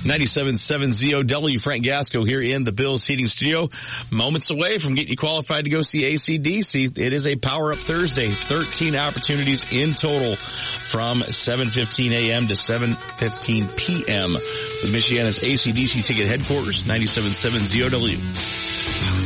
97.7 ZOW, Frank Gasco here in the Bills Heating Studio. Moments away from getting you qualified to go see AC/DC. It is a Power Up Thursday. 13 opportunities in total from 7:15 a.m. to 7:15 p.m. with Michiana's AC/DC ticket headquarters, 97.7 ZOW.